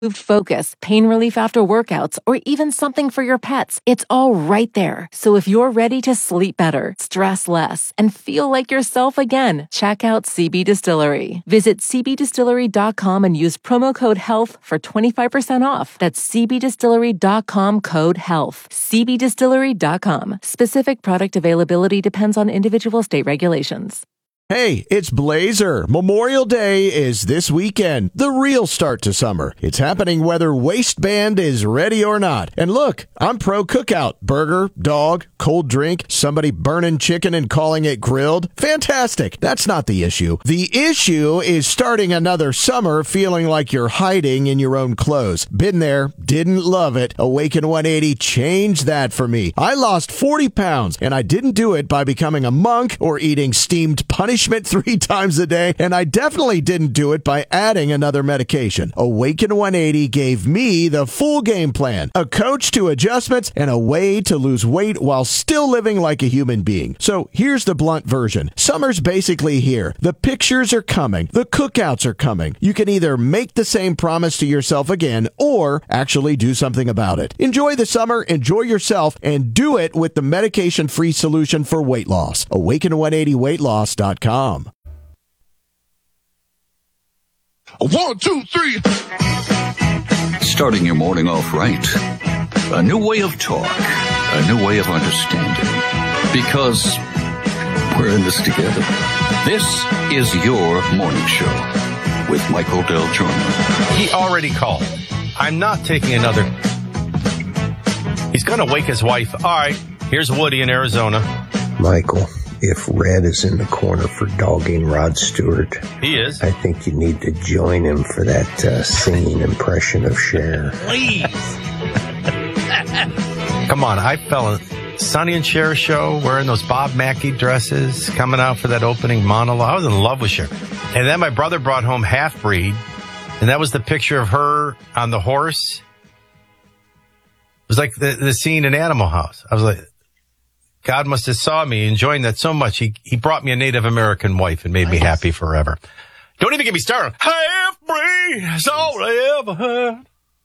focus, pain relief after workouts, or even something for your pets. It's all right there. So if you're ready to sleep better, stress less, and feel like yourself again, check out CB Distillery. Visit cbdistillery.com and use promo code HEALTH for 25% off. That's cbdistillery.com, code HEALTH. cbdistillery.com. Specific product availability depends on individual state regulations. Hey, it's Blazer. Memorial Day is this weekend, the real start to summer. It's happening whether waistband is ready or not. And look, I'm pro cookout. Burger, dog, cold drink, somebody burning chicken and calling it grilled. Fantastic. That's not the issue. The issue is starting another summer feeling like you're hiding in your own clothes. Been there, didn't love it. Awaken 180 changed that for me. I lost 40 pounds, and I didn't do it by becoming a monk or eating steamed punishment 3 times a day, and I definitely didn't do it by adding another medication. Awaken 180 gave me the full game plan, a coach to adjustments, and a way to lose weight while still living like a human being. So here's the blunt version. Summer's basically here. The pictures are coming. The cookouts are coming. You can either make the same promise to yourself again or actually do something about it. Enjoy the summer, enjoy yourself, and do it with the medication-free solution for weight loss. Awaken180weightloss.com. 1, 2, 3. Starting your morning off right. A new way of talk. A new way of understanding. Because we're in this together. This is your morning show with Michael Del Giorno. He already called. I'm not taking another. He's going to wake his wife. All right, here's Woody in Arizona. Michael, if Red is in the corner for dogging Rod Stewart, he is. I think you need to join him for that singing impression of Cher. Please. Come on, I fell in Sonny and Cher show, wearing those Bob Mackie dresses, coming out for that opening monologue. I was in love with Cher. And then my brother brought home Half Breed, and that was the picture of her on the horse. It was like the scene in Animal House. I was like, God must have saw me enjoying that so much. He brought me a Native American wife and made me happy forever. Don't even get me started. Half-breed is all I ever had.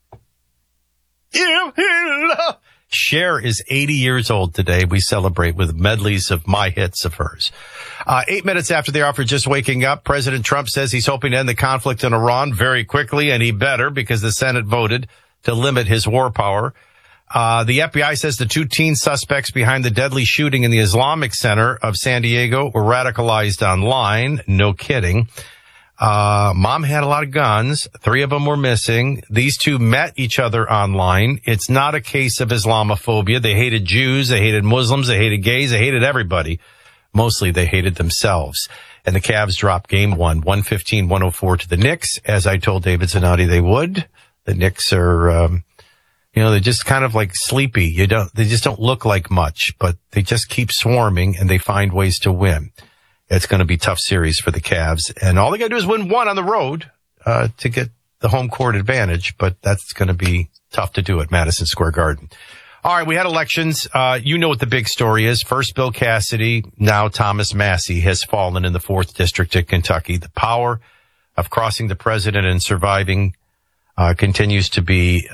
Cher is 80 years old today. We celebrate with medleys of my hits of hers. 8 minutes after the hour for Just Waking Up, President Trump says he's hoping to end the conflict in Iran very quickly, and he better, because the Senate voted to limit his war power. The FBI says the 2 teen suspects behind the deadly shooting in the Islamic Center of San Diego were radicalized online. No kidding. Mom had a lot of guns. 3 of them were missing. These 2 met each other online. It's not a case of Islamophobia. They hated Jews. They hated Muslims. They hated gays. They hated everybody. Mostly they hated themselves. And the Cavs dropped game 1, 115-104 to the Knicks, as I told David Zanotti they would. The Knicks are, they're just kind of like sleepy. They just don't look like much, but they just keep swarming and they find ways to win. It's going to be a tough series for the Cavs, and all they got to do is win 1 on the road, to get the home court advantage, but that's going to be tough to do at Madison Square Garden. All right. We had elections. You know what the big story is. First Bill Cassidy, now Thomas Massie has fallen in the 4th district of Kentucky. The power of crossing the president and surviving, continues to be,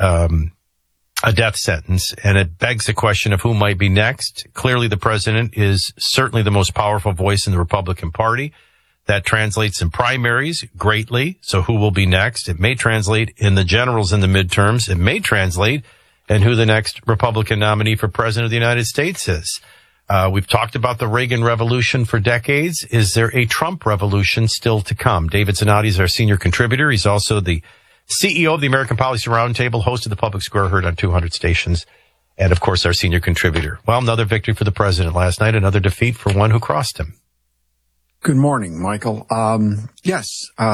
a death sentence, and it begs the question of who might be next. Clearly, the president is certainly the most powerful voice in the Republican Party. That translates in primaries greatly. So who will be next? It may translate in the generals in the midterms. It may translate in who the next Republican nominee for president of the United States is. We've talked about the Reagan Revolution for decades. Is there a Trump revolution still to come? David Zanotti is our senior contributor. He's also the CEO of the American Policy Roundtable, host of the Public Square, heard on 200 stations, and, of course, our senior contributor. Well, another victory for the president last night, another defeat for one who crossed him. Good morning, Michael. Yes,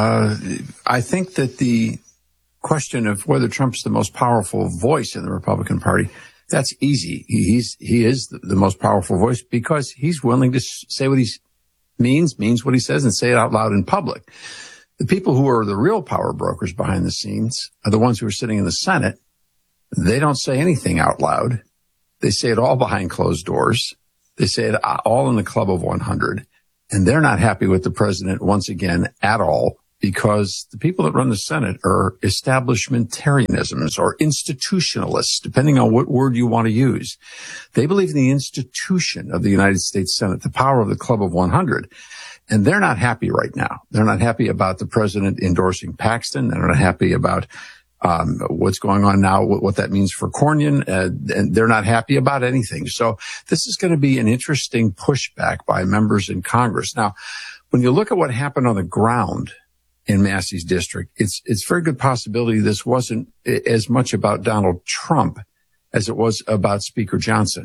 I think that the question of whether Trump's the most powerful voice in the Republican Party, that's easy. He is the most powerful voice because he's willing to say what he means what he says, and say it out loud in public. The people who are the real power brokers behind the scenes are the ones who are sitting in the Senate. They don't say anything out loud. They say it all behind closed doors. They say it all in the Club of 100. And they're not happy with the president once again at all. because the people that run the Senate are establishmentarianisms or institutionalists, depending on what word you want to use. They believe in the institution of the United States Senate, the power of the Club of 100. And they're not happy right now. They're not happy about the president endorsing Paxton. They're not happy about what's going on now, what that means for Cornyn, and they're not happy about anything. So this is going to be an interesting pushback by members in Congress. Now, when you look at what happened on the ground in Massey's district, it's a very good possibility this wasn't as much about Donald Trump as it was about Speaker Johnson,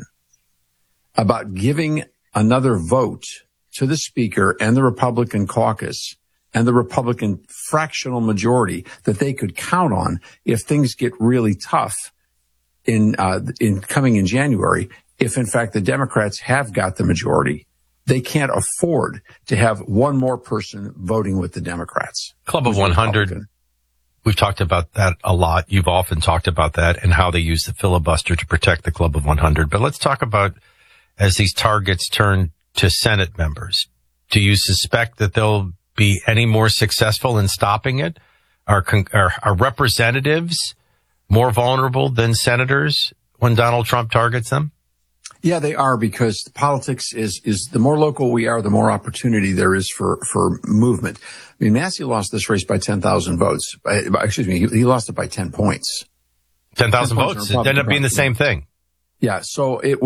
about giving another vote to the Speaker and the Republican caucus and the Republican fractional majority that they could count on if things get really tough in coming in January. If in fact the Democrats have got the majority, they can't afford to have one more person voting with the Democrats. Club of 100. We've talked about that a lot. You've often talked about that and how they use the filibuster to protect the Club of 100. But let's talk about as these targets turn to Senate members. Do you suspect that they'll be any more successful in stopping it? Are representatives more vulnerable than senators when Donald Trump targets them? Yeah, they are, because the politics is the more local we are, the more opportunity there is for movement. I mean, Massey lost this race by 10,000 votes. Excuse me, he lost it by 10 points. 10,000 votes. It ended up being the same thing. Yeah, so it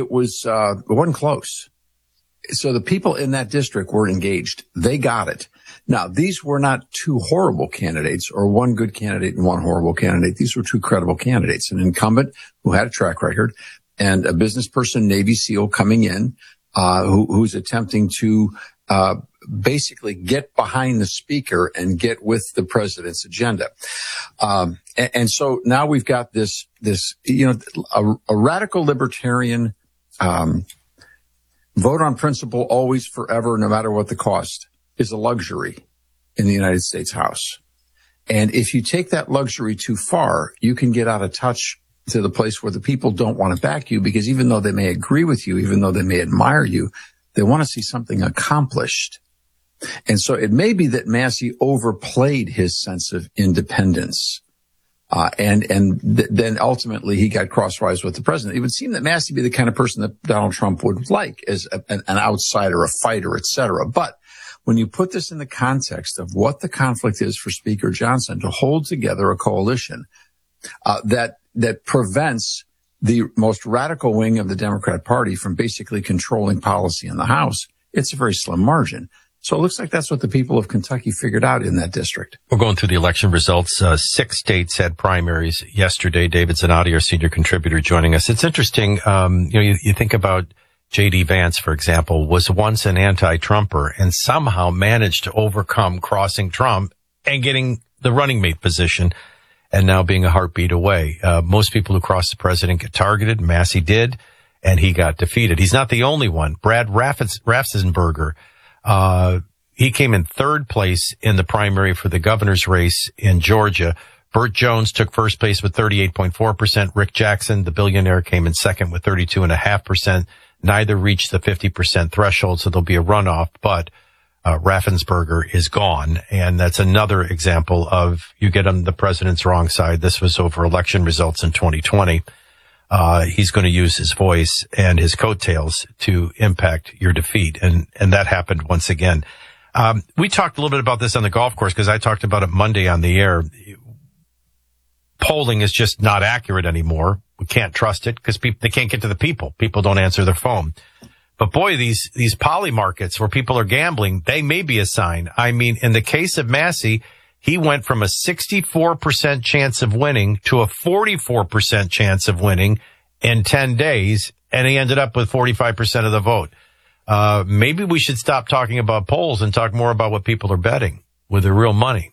wasn't close. So the people in that district were engaged. They got it. Now, these were not two horrible candidates or one good candidate and one horrible candidate. These were two credible candidates, an incumbent who had a track record and a business person, Navy SEAL, coming in, who's attempting to basically get behind the Speaker and get with the president's agenda. And so now we've got this, a radical libertarian, vote on principle always, forever, no matter what the cost, is a luxury in the United States House. And if you take that luxury too far, you can get out of touch to the place where the people don't want to back you, because even though they may agree with you, even though they may admire you, they want to see something accomplished. And so it may be that Massey overplayed his sense of independence. Then ultimately he got crosswise with the president. It would seem that Massey be the kind of person that Donald Trump would like as an outsider, a fighter, etc. But when you put this in the context of what the conflict is for Speaker Johnson to hold together a coalition that prevents the most radical wing of the Democrat Party from basically controlling policy in the House, it's a very slim margin. So it looks like that's what the people of Kentucky figured out in that district. We're going through the election results. 6 states had primaries yesterday. David Zanotti, our senior contributor, joining us. It's interesting. You think about J.D. Vance, for example, was once an anti-Trumper and somehow managed to overcome crossing Trump and getting the running mate position and now being a heartbeat away. Most people who cross the president get targeted. Massey did, and he got defeated. He's not the only one. Brad Raffensperger, he came in 3rd place in the primary for the governor's race in Georgia. Burt Jones took first place with 38.4%. Rick Jackson, the billionaire, came in second with 32.5%. Neither reached the 50% threshold, so there'll be a runoff, but Raffensperger is gone. And that's another example of you get on the president's wrong side. This was over election results in 2020. He's going to use his voice and his coattails to impact your defeat. And that happened once again. We talked a little bit about this on the golf course because I talked about it Monday on the air. Polling is just not accurate anymore. We can't trust it because they can't get to the people. People don't answer their phone. But boy, these poly markets where people are gambling, they may be a sign. I mean, in the case of Massey, he went from a 64% chance of winning to a 44% chance of winning in 10 days, and he ended up with 45% of the vote. Maybe we should stop talking about polls and talk more about what people are betting with their real money.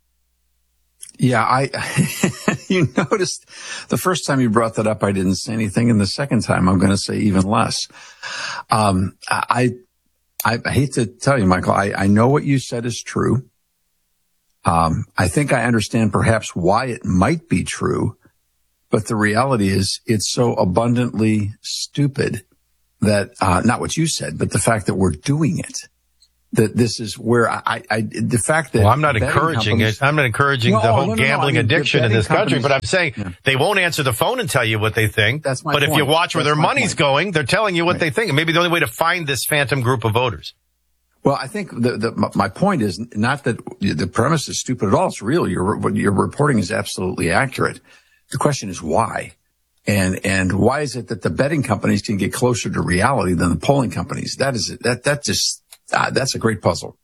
Yeah, you noticed the first time you brought that up, I didn't say anything. And the second time, I'm going to say even less. I hate to tell you, Michael, I know what you said is true. I think I understand perhaps why it might be true, but the reality is it's so abundantly stupid that, not what you said, but the fact that we're doing it. that this is where the fact that I'm not encouraging it. I'm not encouraging the whole gambling addiction in this country, but I'm saying they won't answer the phone and tell you what they think. That's my point. If you watch where their money's going, they're telling you what they think. And maybe the only way to find this phantom group of voters. Well, I think my point is not that the premise is stupid at all. It's real. What your reporting is absolutely accurate. The question is why. And why is it that the betting companies can get closer to reality than the polling companies? That's a great puzzle.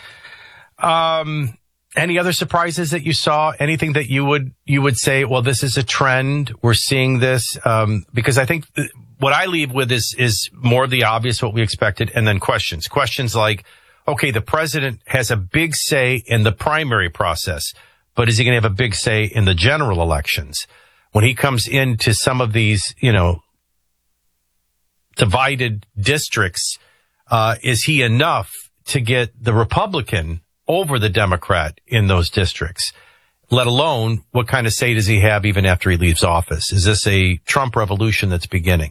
Any other surprises that you saw? Anything that you would say, well, this is a trend. We're seeing this, because I think what I leave with is more of the obvious, what we expected. And then questions like, okay, the president has a big say in the primary process, but is he going to have a big say in the general elections? When he comes into some of these, divided districts, is he enough to get the Republican over the Democrat in those districts? Let alone, what kind of say does he have even after he leaves office? Is this a Trump revolution that's beginning?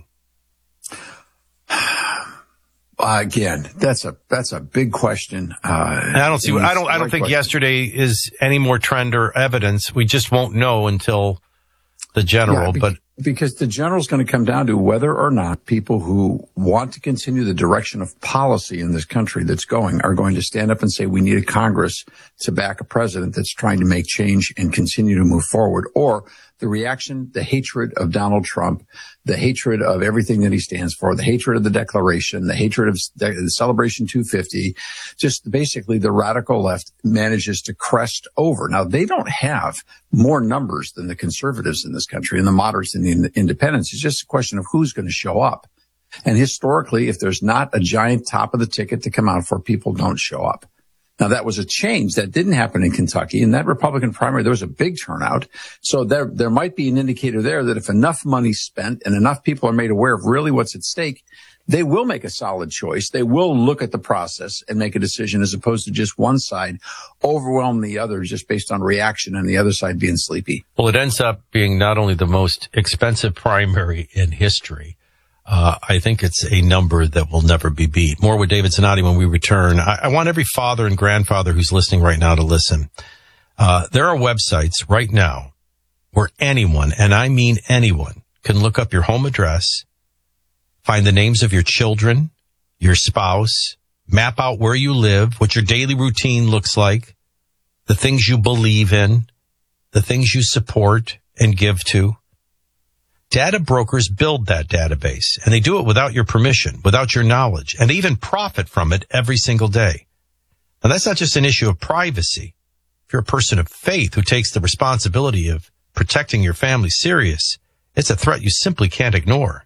Again, that's a big question. I don't think yesterday is any more trend or evidence. We just won't know until the general, because the general is going to come down to whether or not people who want to continue the direction of policy in this country are going to stand up and say, we need a Congress to back a president that's trying to make change and continue to move forward, or the reaction, the hatred of Donald Trump, the hatred of everything that he stands for, the hatred of the Declaration, the hatred of the Celebration 250, just basically the radical left manages to crest over. Now, they don't have more numbers than the conservatives in this country and the moderates and the independents. It's just a question of who's going to show up. And historically, if there's not a giant top of the ticket to come out for, people don't show up. Now, that was a change that didn't happen in Kentucky. In that Republican primary, there was a big turnout. So there might be an indicator there that if enough money's spent and enough people are made aware of really what's at stake, they will make a solid choice. They will look at the process and make a decision, as opposed to just one side overwhelm the other just based on reaction and the other side being sleepy. Well, it ends up being not only the most expensive primary in history, I think it's a number that will never be beat. More with David Zanotti when we return. I want every father and grandfather who's listening right now to listen. There are websites right now where anyone, and I mean anyone, can look up your home address, find the names of your children, your spouse, map out where you live, what your daily routine looks like, the things you believe in, the things you support and give to. Data brokers build that database, and they do it without your permission, without your knowledge, and they even profit from it every single day. Now, that's not just an issue of privacy. If you're a person of faith who takes the responsibility of protecting your family serious, it's a threat you simply can't ignore.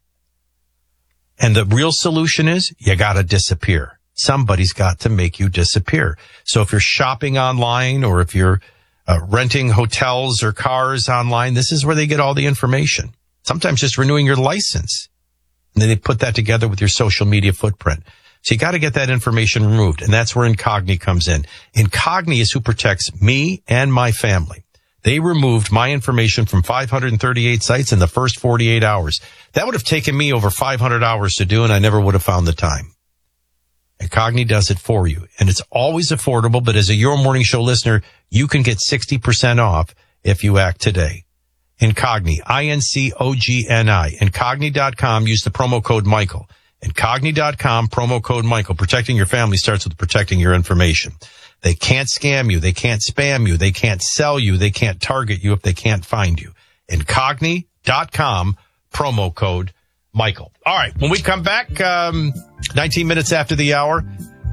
And the real solution is you got to disappear. Somebody's got to make you disappear. So if you're shopping online, or if you're renting hotels or cars online, this is where they get all the information. Sometimes just renewing your license. And then they put that together with your social media footprint. So you got to get that information removed. And that's where Incogni comes in. Incogni is who protects me and my family. They removed my information from 538 sites in the first 48 hours. That would have taken me over 500 hours to do, and I never would have found the time. Incogni does it for you. And it's always affordable, but as a Your Morning Show listener, you can get 60% off if you act today. Incogni, Incogni, Incogni.com. Use the promo code Michael. Incogni.com, promo code Michael. Protecting your family starts with protecting your information. They can't scam you. They can't spam you. They can't sell you. They can't target you if they can't find you. Incogni.com, promo code Michael. All right. When we come back, 19 minutes after the hour,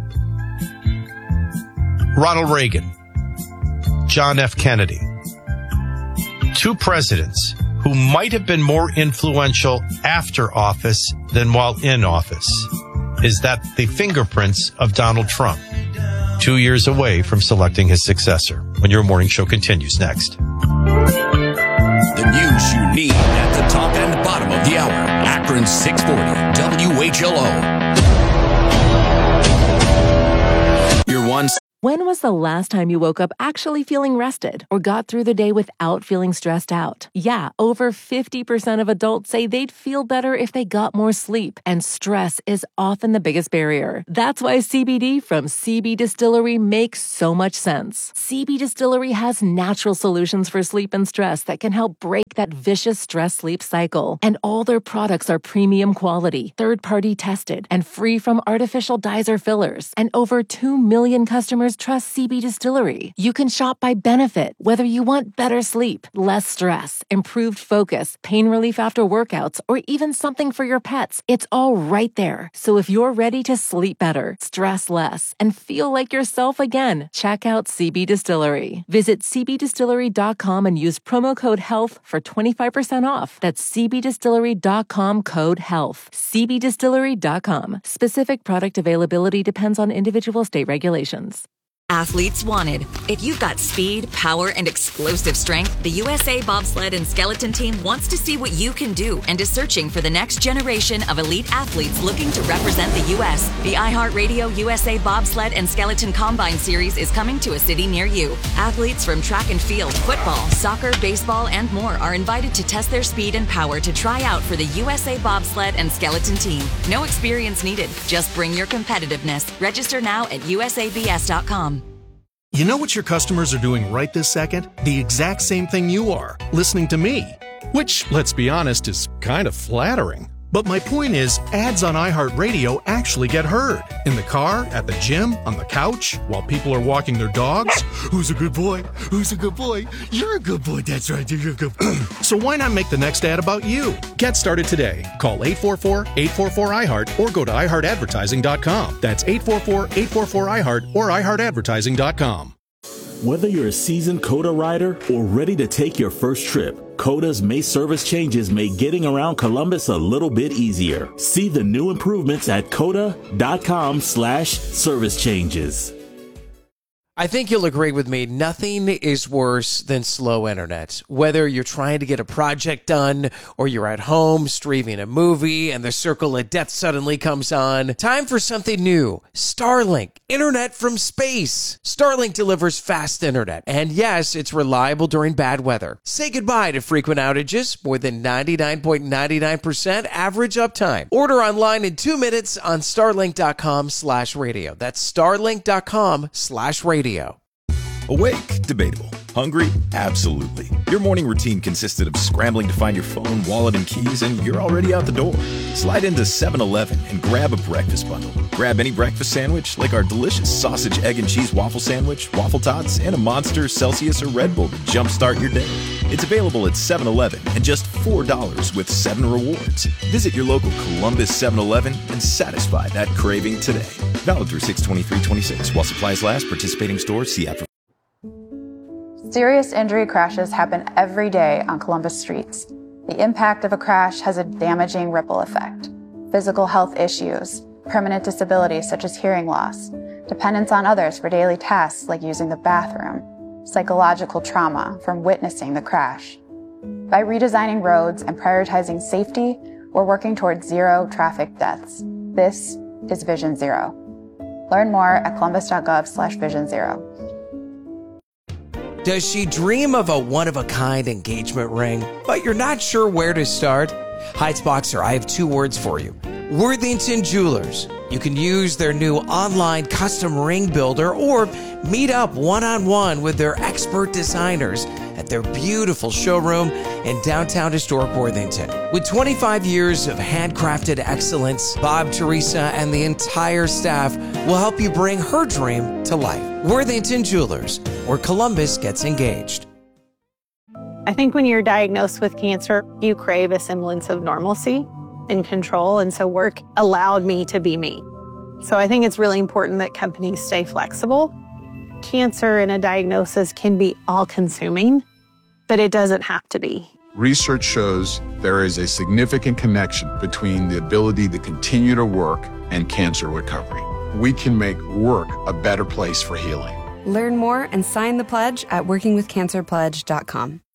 Ronald Reagan, John F. Kennedy. Two presidents who might have been more influential after office than while in office. Is that the fingerprints of Donald Trump? 2 years away from selecting his successor. When Your Morning Show continues next. The news you need at the top and bottom of the hour. Akron 640 WHLO. Your one. When was the last time you woke up actually feeling rested or got through the day without feeling stressed out? Yeah, over 50% of adults say they'd feel better if they got more sleep, and stress is often the biggest barrier. That's why CBD from CB Distillery makes so much sense. CB Distillery has natural solutions for sleep and stress that can help break that vicious stress-sleep cycle. And all their products are premium quality, third-party tested, and free from artificial dyes or fillers. And over 2 million customers trust CB Distillery. You can shop by benefit, whether you want better sleep, less stress, improved focus, pain relief after workouts, or even something for your pets. It's all right there. So if you're ready to sleep better, stress less, and feel like yourself again, check out CB Distillery. Visit cbdistillery.com and use promo code HEALTH for 25% off. That's cbdistillery.com, code HEALTH. cbdistillery.com. Specific product availability depends on individual state regulations. Athletes wanted. If you've got speed, power, and explosive strength, the USA Bobsled and Skeleton Team wants to see what you can do and is searching for the next generation of elite athletes looking to represent the U.S. The iHeartRadio USA Bobsled and Skeleton Combine Series is coming to a city near you. Athletes from track and field, football, soccer, baseball, and more are invited to test their speed and power to try out for the USA Bobsled and Skeleton Team. No experience needed. Just bring your competitiveness. Register now at usabs.com. You know what your customers are doing right this second? The exact same thing you are, listening to me. Which, let's be honest, is kind of flattering. But my point is, ads on iHeartRadio actually get heard. In the car, at the gym, on the couch, while people are walking their dogs. Who's a good boy? Who's a good boy? You're a good boy, that's right, you're a good boy. So why not make the next ad about you? Get started today. Call 844-844-iHeart or go to iHeartAdvertising.com. That's 844-844-iHeart or iHeartAdvertising.com. Whether you're a seasoned COTA rider or ready to take your first trip, COTA's May service changes make getting around Columbus a little bit easier. See the new improvements at COTA.com/service changes. I think you'll agree with me, nothing is worse than slow internet. Whether you're trying to get a project done or you're at home streaming a movie and the circle of death suddenly comes on, time for something new. Starlink, internet from space. Starlink delivers fast internet, and yes, it's reliable during bad weather. Say goodbye to frequent outages, more than 99.99% average uptime. Order online in 2 minutes on starlink.com/radio. That's starlink.com/radio. Awake? Debatable. Hungry? Absolutely. Your morning routine consisted of scrambling to find your phone, wallet, and keys, and you're already out the door. Slide into 7-Eleven and grab a breakfast bundle. Grab any breakfast sandwich, like our delicious sausage, egg, and cheese waffle sandwich, waffle tots, and a Monster, Celsius, or Red Bull to jumpstart your day. It's available at 7-Eleven and just $4 with 7 rewards. Visit your local Columbus 7-Eleven and satisfy that craving today. Valid through 6/23/26. While supplies last, participating stores see app. Serious injury crashes happen every day on Columbus streets. The impact of a crash has a damaging ripple effect. Physical health issues, permanent disabilities such as hearing loss, dependence on others for daily tasks like using the bathroom, psychological trauma from witnessing the crash. By redesigning roads and prioritizing safety, we're working towards zero traffic deaths. This is Vision Zero. Learn more at columbus.gov/Vision Zero. Does she dream of a one-of-a-kind engagement ring, but you're not sure where to start? Heights Boxer, I have 2 words for you. Worthington Jewelers. You can use their new online custom ring builder or meet up one-on-one with their expert designers at their beautiful showroom in downtown historic Worthington. With 25 years of handcrafted excellence, Bob, Teresa, and the entire staff will help you bring her dream to life. Worthington Jewelers, where Columbus gets engaged. I think when you're diagnosed with cancer, you crave a semblance of normalcy and control, and so work allowed me to be me. So I think it's really important that companies stay flexible. Cancer and a diagnosis can be all-consuming, but it doesn't have to be. Research shows there is a significant connection between the ability to continue to work and cancer recovery. We can make work a better place for healing. Learn more and sign the pledge at workingwithcancerpledge.com.